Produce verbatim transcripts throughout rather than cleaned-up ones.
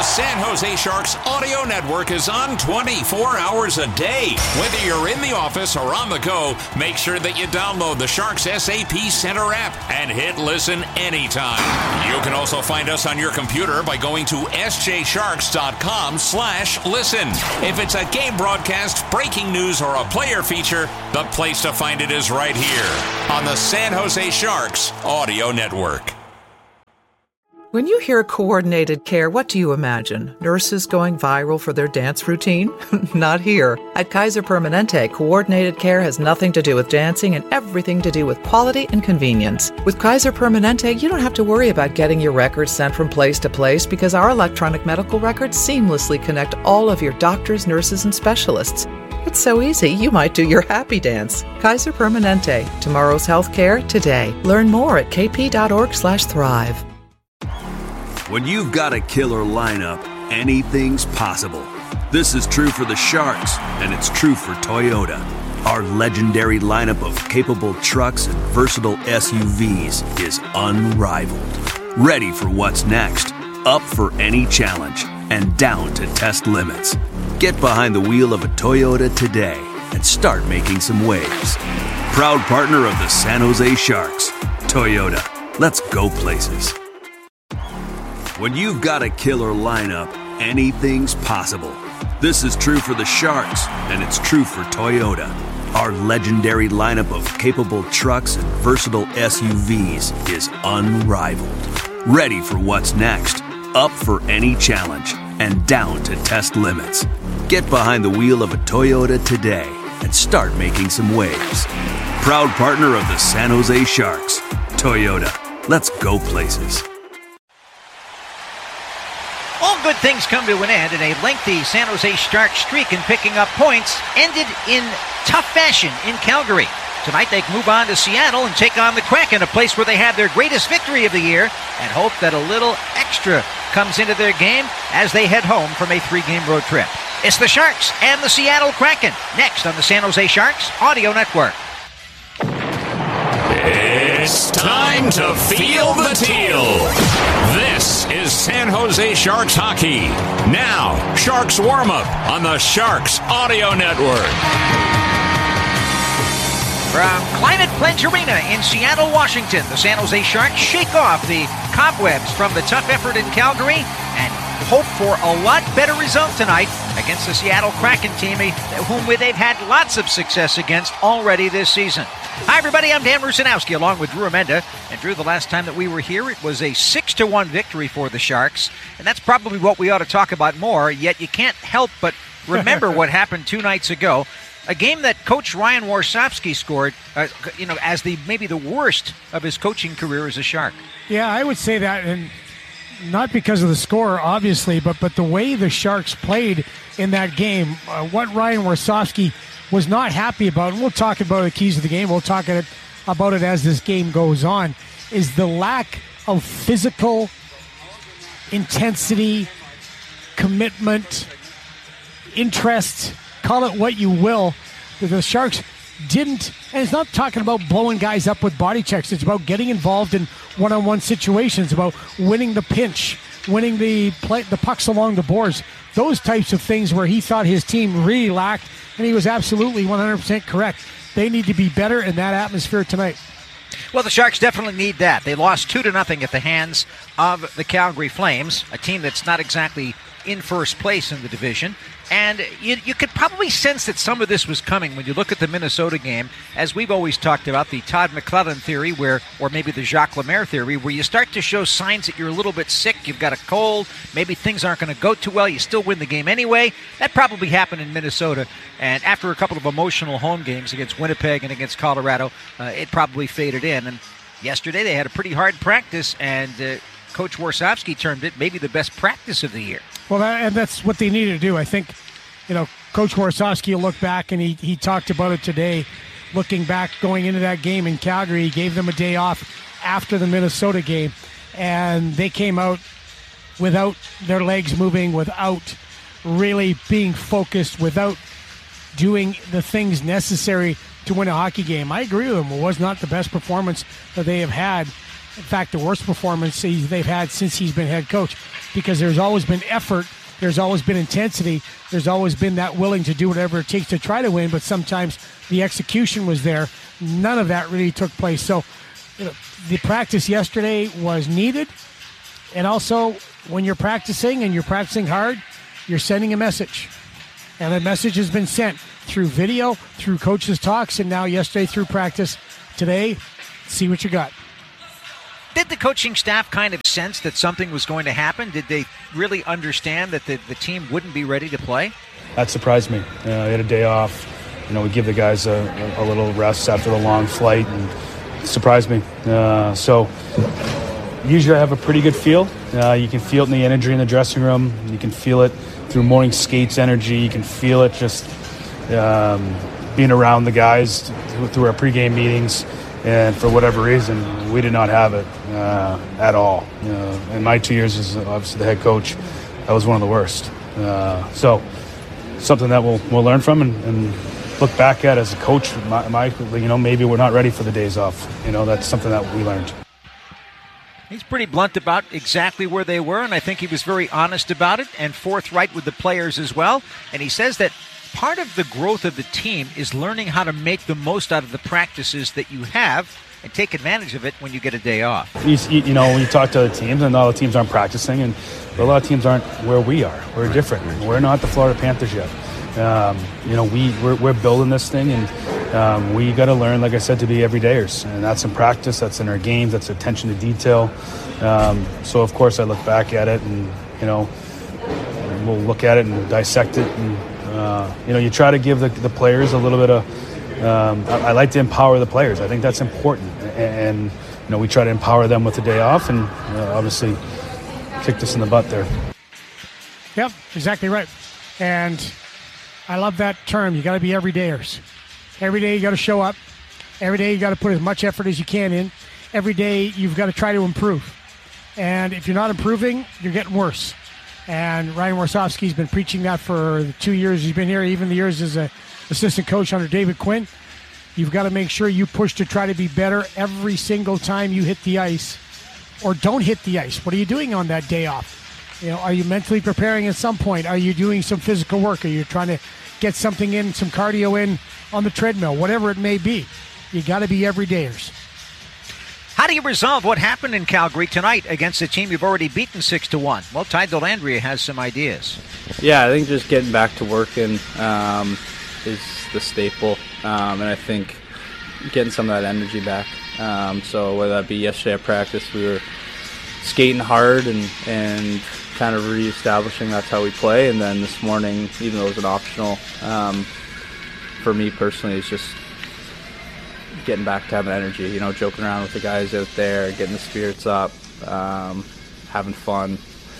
San Jose Sharks audio network is on twenty-four hours a day. Whether you're in the office or on the go, make sure that you download the Sharks S A P Center app and hit listen anytime. You can also find us on your computer by going to s j sharks dot com slash listen. If it's a game broadcast, breaking news, or a player feature, the place to find it is right here on the San Jose Sharks audio network. When you hear coordinated care, what do you imagine? Nurses going viral for their dance routine? Not here. At Kaiser Permanente, coordinated care has nothing to do with dancing and everything to do with quality and convenience. With Kaiser Permanente, you don't have to worry about getting your records sent from place to place because our electronic medical records seamlessly connect all of your doctors, nurses, and specialists. It's so easy, you might do your happy dance. Kaiser Permanente. Tomorrow's healthcare today. Learn more at k p dot org slash thrive. When you've got a killer lineup, anything's possible. This is true for the Sharks, and it's true for Toyota. Our legendary lineup of capable trucks and versatile S U Vs is unrivaled. Ready for what's next, up for any challenge, and down to test limits. Get behind the wheel of a Toyota today and start making some waves. Proud partner of the San Jose Sharks, Toyota. Let's go places. When you've got a killer lineup, anything's possible. This is true for the Sharks, and it's true for Toyota. Our legendary lineup of capable trucks and versatile S U Vs is unrivaled. Ready for what's next, up for any challenge, and down to test limits. Get behind the wheel of a Toyota today and start making some waves. Proud partner of the San Jose Sharks, Toyota. Let's go places. All good things come to an end, and a lengthy San Jose Sharks streak in picking up points ended in tough fashion in Calgary. Tonight they move on to Seattle and take on the Kraken, a place where they had their greatest victory of the year, and hope that a little extra comes into their game as they head home from a three-game road trip. It's the Sharks and the Seattle Kraken, next on the San Jose Sharks Audio Network. It's time to feel the teal. This is San Jose Sharks hockey. Now, Sharks warm-up on the Sharks Audio Network. From Climate Pledge Arena in Seattle, Washington, the San Jose Sharks shake off the cobwebs from the tough effort in Calgary and hope for a lot better result tonight against the Seattle Kraken team, whom they've had lots of success against already this season. Hi, everybody. I'm Dan Rusanowski along with Drew Amenda. And Drew, the last time that we were here, it was a six to one victory for the Sharks. And that's probably what we ought to talk about more, yet you can't help but remember what happened two nights ago. A game that Coach Ryan Warsofsky scored, uh, you know, as the maybe the worst of his coaching career as a Shark. Yeah, I would say that, and not because of the score, obviously, but but the way the Sharks played in that game, uh, what Ryan Warsofsky was not happy about, and we'll talk about the keys of the game, we'll talk it, about it as this game goes on, is the lack of physical intensity, commitment, interest, call it what you will, that the Sharks didn't, and it's not talking about blowing guys up with body checks, it's about getting involved in one-on-one situations, about winning the pinch, winning the play, the pucks along the boards, those types of things where he thought his team really lacked, and he was absolutely one hundred percent correct. They need to be better in that atmosphere tonight. Well, the Sharks definitely need that. They lost two to nothing at the hands of the Calgary Flames, a team that's not exactly in first place in the division. And you, you could probably sense that some of this was coming when you look at the Minnesota game, as we've always talked about, the Todd McClellan theory, where, or maybe the Jacques Lemaire theory, where you start to show signs that you're a little bit sick, you've got a cold, maybe things aren't going to go too well, you still win the game anyway. That probably happened in Minnesota, and after a couple of emotional home games against Winnipeg and against Colorado, uh, it probably faded in. And yesterday they had a pretty hard practice, and uh, Coach Warsofsky termed it maybe the best practice of the year. Well, that, and that's what they needed to do. I think, you know, Coach Warsofsky will look back, and he, he talked about it today, looking back, going into that game in Calgary. He gave them a day off after the Minnesota game, and they came out without their legs moving, without really being focused, without doing the things necessary to win a hockey game. I agree with him. It was not the best performance that they have had in fact, the worst performance they've had since he's been head coach, because there's always been effort, there's always been intensity, there's always been that willing to do whatever it takes to try to win, but sometimes the execution was there. None of that really took place. So, you know, the practice yesterday was needed, and also when you're practicing and you're practicing hard, you're sending a message. And the message has been sent through video, through coaches' talks, and now yesterday through practice. Today, see what you got. Did the coaching staff kind of sense that something was going to happen? Did they really understand that the, the team wouldn't be ready to play? That surprised me. Uh, they had a day off. You know, we give the guys a, a little rest after the long flight, and it surprised me. Uh, so usually I have a pretty good feel. Uh, you can feel it in the energy in the dressing room. You can feel it through morning skates energy. You can feel it just um, being around the guys through our pregame meetings. And for whatever reason, we did not have it uh, at all. Uh, in my two years as obviously the head coach, that was one of the worst. Uh, so something that we'll we'll learn from and, and look back at as a coach. My, my, you know, maybe we're not ready for the days off. You know, that's something that we learned. He's pretty blunt about exactly where they were, and I think he was very honest about it and forthright with the players as well. And he says that part of the growth of the team is learning how to make the most out of the practices that you have and take advantage of it when you get a day off. You, you know, when you talk to other teams, and all the teams aren't practicing, and a lot of teams aren't where we are. We're different. We're not the Florida Panthers yet. Um, you know, we, we're, we're building this thing, and um, we got to learn, like I said, to be everydayers. And that's in practice, that's in our games, that's attention to detail. Um, so, of course, I look back at it, and, you know, we'll look at it and dissect it, and Uh, you know, you try to give the, the players a little bit of, um, I, I like to empower the players. I think that's important. And, and, you know, we try to empower them with the day off, and uh, obviously kicked us in the butt there. Yep, exactly right. And I love that term. You got to be everydayers. Every day you got to show up. Every day you got to put as much effort as you can in. Every day you've got to try to improve. And if you're not improving, you're getting worse. And Ryan Warsofsky's been preaching that for the two years he's been here, even the years as an assistant coach under David Quinn. You've got to make sure you push to try to be better every single time you hit the ice or don't hit the ice. What are you doing on that day off? You know, are you mentally preparing at some point? Are you doing some physical work? Are you trying to get something in, some cardio in on the treadmill? Whatever it may be, you got to be everydayers. How do you resolve what happened in Calgary tonight against a team you've already beaten six to one? Well, Ty Dellandrea has some ideas. Yeah, I think just getting back to working um, is the staple, um, and I think getting some of that energy back. Um, so whether that be yesterday at practice, we were skating hard and, and kind of reestablishing that's how we play, and then this morning, even though it was an optional, um, for me personally, it's just getting back to having energy, you know, joking around with the guys out there, getting the spirits up, um, having fun.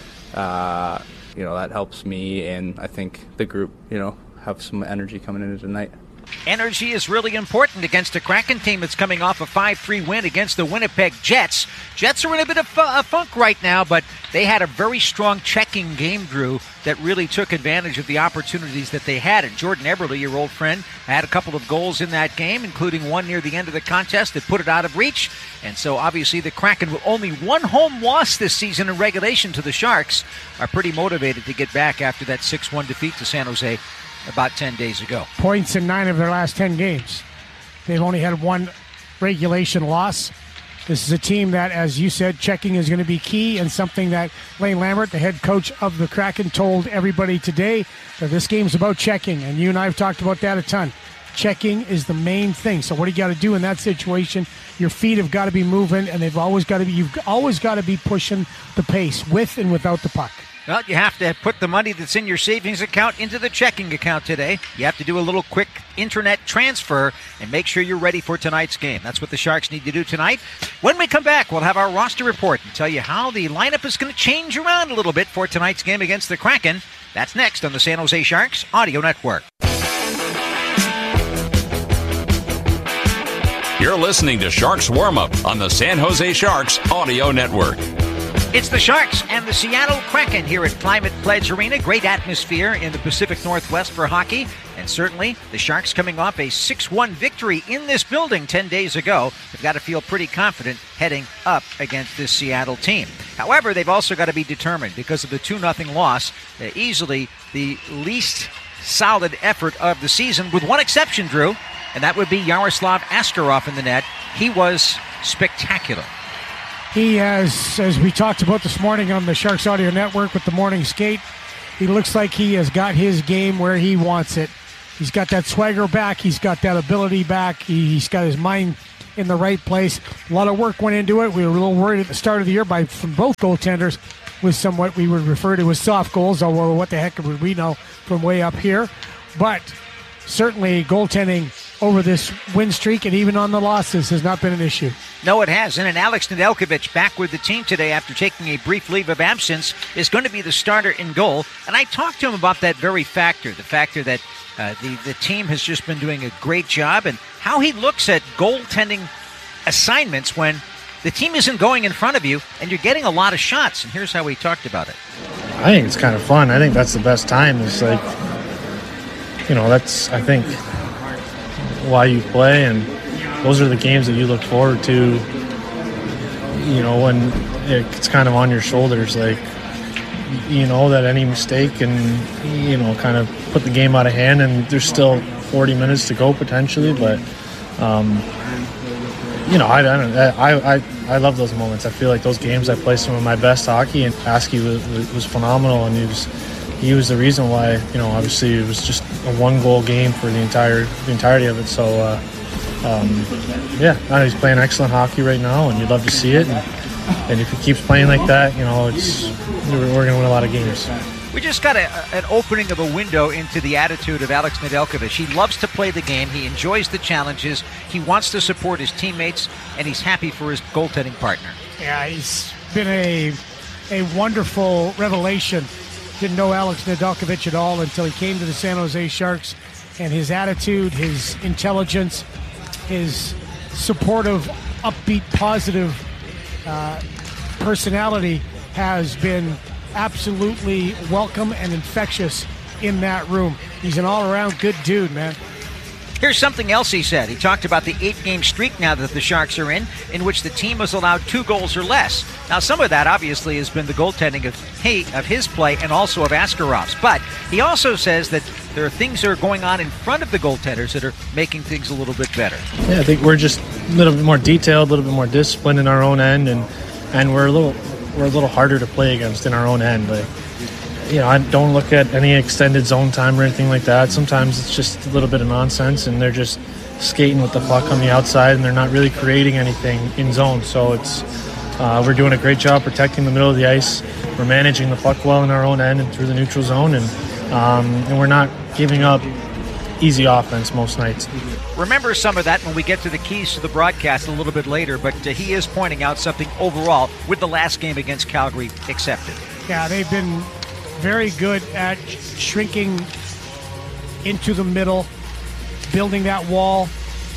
Uh, you know, that helps me, and I think the group, you know, have some energy coming into tonight. Energy is really important against a Kraken team that's coming off a five three win against the Winnipeg Jets. Jets are in a bit of a funk right now, but they had a very strong checking game, Drew, that really took advantage of the opportunities that they had. And Jordan Eberle, your old friend, had a couple of goals in that game, including one near the end of the contest that put it out of reach. And so obviously the Kraken, with only one home loss this season in regulation to the Sharks, are pretty motivated to get back after that six one defeat to San Jose about ten days ago. Points in nine of their last ten games. They've only had one regulation loss. This is a team that, as you said, checking is going to be key, and something that Lane Lambert, the head coach of the Kraken, told everybody today, that this game's about checking, and you and I have talked about that a ton. Checking is the main thing. So what do you got to do in that situation? Your feet have got to be moving, and they've always got to be, you've always got to be pushing the pace with and without the puck. Well, you have to put the money that's in your savings account into the checking account today. You have to do a little quick internet transfer and make sure you're ready for tonight's game. That's what the Sharks need to do tonight. When we come back, we'll have our roster report and tell you how the lineup is going to change around a little bit for tonight's game against the Kraken. That's next on the San Jose Sharks Audio Network. You're listening to Sharks Warm-Up on the San Jose Sharks Audio Network. It's the Sharks and the Seattle Kraken here at Climate Pledge Arena. Great atmosphere in the Pacific Northwest for hockey. And certainly the Sharks coming off a six one victory in this building ten days ago. They've got to feel pretty confident heading up against this Seattle team. However, they've also got to be determined because of the two nothing loss. Uh, easily the least solid effort of the season, with one exception, Drew, and that would be Yaroslav Askarov in the net. He was spectacular. He has, as we talked about this morning on the Sharks Audio Network with the morning skate, he looks like he has got his game where he wants it. He's got that swagger back. He's got that ability back. He, he's got his mind in the right place. A lot of work went into it. We were a little worried at the start of the year by from both goaltenders with somewhat we would refer to as soft goals, although what the heck would we know from way up here. But certainly goaltending over this win streak and even on the losses has not been an issue. No, it hasn't. And Alex Nedeljkovic, back with the team today after taking a brief leave of absence, is going to be the starter in goal. And I talked to him about that very factor, the factor that uh, the, the team has just been doing a great job, and how he looks at goaltending assignments when the team isn't going in front of you and you're getting a lot of shots. And here's how he talked about it. I think it's kind of fun. I think that's the best time. It's like, you know, that's, I think, why you play, and those are the games that you look forward to, you know, when it's kind of on your shoulders, like, you know, that any mistake can, you know, kind of put the game out of hand, and there's still forty minutes to go potentially, but, um, you know, I, I don't I, I, I love those moments. I feel like those games I play some of my best hockey, and Askey was, was phenomenal, and he was he was the reason why, you know, obviously it was just a one-goal game for the entire the entirety of it. So, uh, um, yeah, no, he's playing excellent hockey right now, and you'd love to see it. And, and if he keeps playing like that, you know, it's we're, we're going to win a lot of games. We just got a, an opening of a window into the attitude of Alex Nedeljkovic. He loves to play the game. He enjoys the challenges. He wants to support his teammates, and he's happy for his goaltending partner. Yeah, he's been a a wonderful revelation. Didn't know Alex Nedeljkovic at all until he came to the San Jose Sharks, and his attitude, his intelligence, his supportive, upbeat, positive uh, personality has been absolutely welcome and infectious in that room. He's an all-around good dude, man. Here's something else he said. He talked about the eight-game streak now that the Sharks are in, in which the team has allowed two goals or less. Now, some of that obviously has been the goaltending of hey, of his play and also of Askarov's. But he also says that there are things that are going on in front of the goaltenders that are making things a little bit better. Yeah, I think we're just a little bit more detailed, a little bit more disciplined in our own end, and and we're a little we're a little harder to play against in our own end. Like, you know, I don't look at any extended zone time or anything like that. Sometimes it's just a little bit of nonsense, and they're just skating with the puck on the outside, and they're not really creating anything in zone. So it's uh, we're doing a great job protecting the middle of the ice. We're managing the puck well in our own end and through the neutral zone, and um, and we're not giving up easy offense most nights. Remember some of that when we get to the keys to the broadcast a little bit later, but uh, he is pointing out something overall with the last game against Calgary accepted. Yeah, they've been very good at shrinking into the middle, building that wall.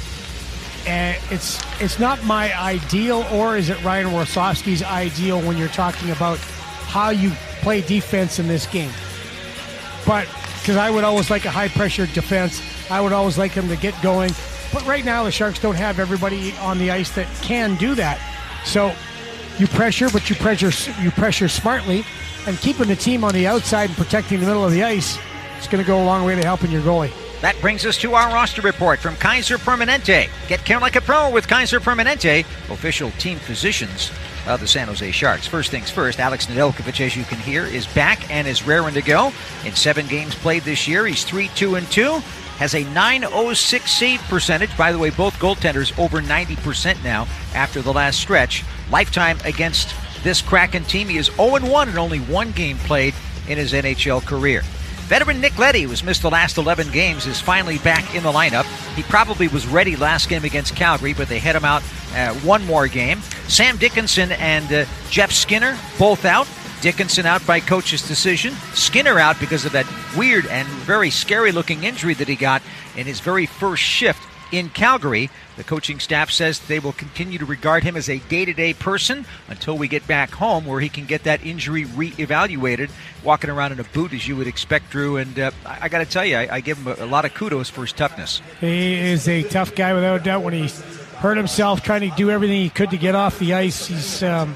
And it's it's not my ideal, or is it Ryan Warsofsky's ideal when you're talking about how you play defense in this game? But because I would always like a high-pressure defense, I would always like them to get going. But right now, the Sharks don't have everybody on the ice that can do that. So you pressure, but you pressure you pressure smartly. And keeping the team on the outside and protecting the middle of the ice is going to go a long way to helping your goalie. That brings us to our roster report from Kaiser Permanente. Get care like a pro with Kaiser Permanente, official team physicians of the San Jose Sharks. First things first, Alex Nedeljkovic, as you can hear, is back and is raring to go. In seven games played this year, he's three two and two, has a nine oh six save percentage. By the way, both goaltenders over ninety percent now after the last stretch. Lifetime against this Kraken team, he is oh and one in only one game played in his N H L career. Veteran Nick Leddy, who's missed the last eleven games, is finally back in the lineup. He probably was ready last game against Calgary, but they had him out uh, one more game. Sam Dickinson and uh, Jeff Skinner both out. Dickinson out by coach's decision. Skinner out because of that weird and very scary-looking injury that he got in his very first shift in Calgary. The coaching staff says they will continue to regard him as a day-to-day person until we get back home where he can get that injury re-evaluated, walking around in a boot as you would expect, Drew. And uh, I, I got to tell you, I, I give him a, a lot of kudos for his toughness. He is a tough guy without a doubt. When he hurt himself trying to do everything he could to get off the ice, he's um,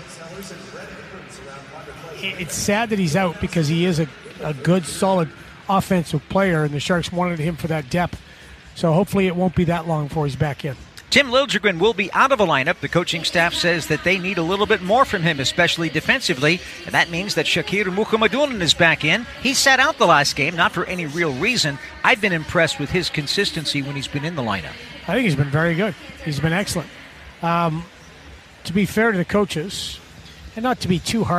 it's sad that he's out because he is a, a good, solid offensive player, and the Sharks wanted him for that depth. So hopefully it won't be that long before he's back in. Tim Liljegren will be out of the lineup. The coaching staff says that they need a little bit more from him, especially defensively, and that means that Shakir Mukhamadullin is back in. He sat out the last game, not for any real reason. I've been impressed with his consistency when he's been in the lineup. I think he's been very good. He's been excellent. Um, to be fair to the coaches, and not to be too hard